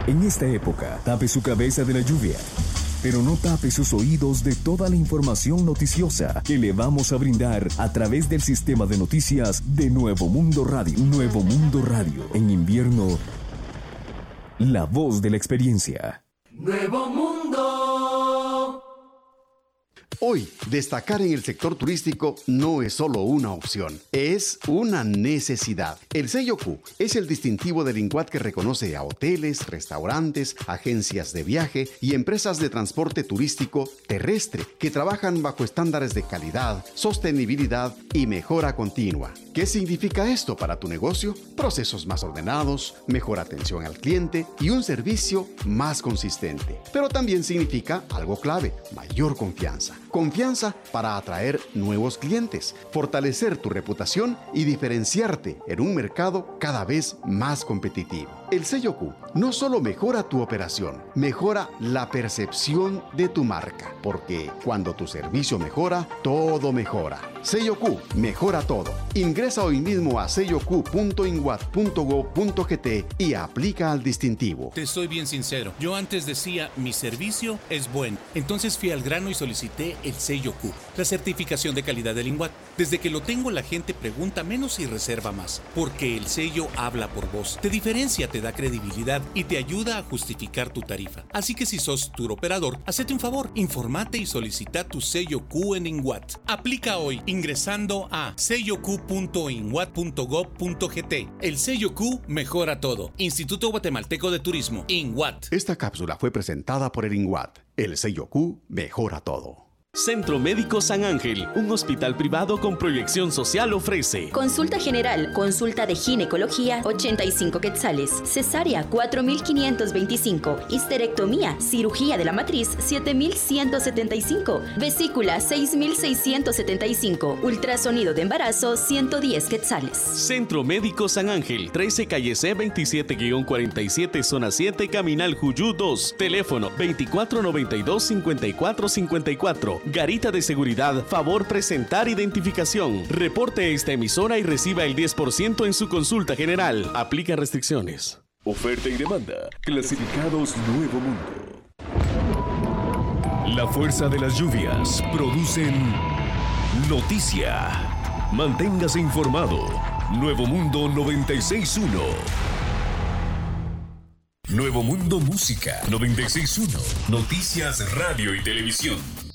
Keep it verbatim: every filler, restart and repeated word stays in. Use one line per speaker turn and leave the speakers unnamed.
En esta época, tape su cabeza de la lluvia, pero no tape sus oídos de toda la información noticiosa que le vamos a brindar a través del sistema de noticias de Nuevo Mundo Radio. Nuevo Mundo Radio. En invierno, la voz de la experiencia.
Nuevo Mundo.
Hoy, destacar en el sector turístico no es solo una opción, es una necesidad. El sello Q es el distintivo del INGUAT que reconoce a hoteles, restaurantes, agencias de viaje y empresas de transporte turístico terrestre que trabajan bajo estándares de calidad, sostenibilidad y mejora continua. ¿Qué significa esto para tu negocio? Procesos más ordenados, mejor atención al cliente y un servicio más consistente. Pero también significa algo clave, mayor confianza. Confianza para atraer nuevos clientes, fortalecer tu reputación y diferenciarte en un mercado cada vez más competitivo. El sello Q no solo mejora tu operación, mejora la percepción de tu marca, porque cuando tu servicio mejora, todo mejora. Sello Q mejora todo. Ingresa hoy mismo a sello q punto inguat punto gob punto gt y aplica al distintivo.
Te soy bien sincero, yo antes decía mi servicio es bueno, entonces fui al grano y solicité el sello Q, la certificación de calidad del INGUAT. Desde que lo tengo la gente pregunta menos y reserva más, porque el sello habla por vos, te diferencia, te da credibilidad y te ayuda a justificar tu tarifa. Así que si sos tour operador, hacete un favor, informate y solicita tu sello Q en INGUAT. Aplica hoy ingresando a sello q punto inguat punto gob punto gt. El sello Q mejora todo. Instituto Guatemalteco de Turismo, INGUAT.
Esta cápsula fue presentada por el INGUAT. El sello Q mejora todo.
Centro Médico San Ángel, un hospital privado con proyección social, ofrece
consulta general, consulta de ginecología, ochenta y cinco quetzales, cesárea, cuatro mil quinientos veinticinco, histerectomía, cirugía de la matriz, siete mil ciento setenta y cinco, vesícula, seis mil seiscientos setenta y cinco, ultrasonido de embarazo, ciento diez quetzales.
Centro Médico San Ángel, trece calle C veintisiete cuarenta y siete, zona siete, Caminal Juyú dos, teléfono veinticuatro noventa y dos, cincuenta y cuatro cincuenta y cuatro. Garita de seguridad, favor presentar identificación. Reporte esta emisora y reciba el diez por ciento en su consulta general. Aplica restricciones.
Oferta y demanda. Clasificados Nuevo Mundo. La fuerza de las lluvias producen noticia. Manténgase informado. Nuevo Mundo noventa y seis punto uno. Nuevo Mundo Música noventa y seis punto uno. Noticias, radio y televisión.